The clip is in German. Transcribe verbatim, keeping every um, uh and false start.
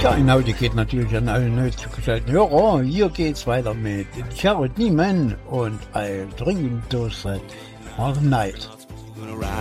Ja, ein Audi geht natürlich an alle neu zugeschalteten Hörer. Hier geht's weiter mit Jared Neiman und I'll Drink Those That All Night.